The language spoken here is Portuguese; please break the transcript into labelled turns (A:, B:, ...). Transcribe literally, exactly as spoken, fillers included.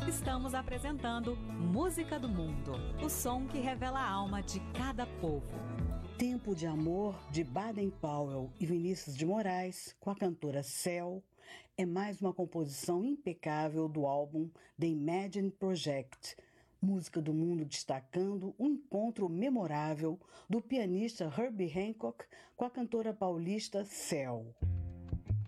A: Estamos apresentando Música do Mundo, o som que revela a alma de cada povo.
B: Tempo de Amor, de Baden Powell e Vinícius de Moraes, com a cantora Céu, é mais uma composição impecável do álbum The Imagine Project. Música do Mundo destacando um encontro memorável do pianista Herbie Hancock com a cantora paulista Céu.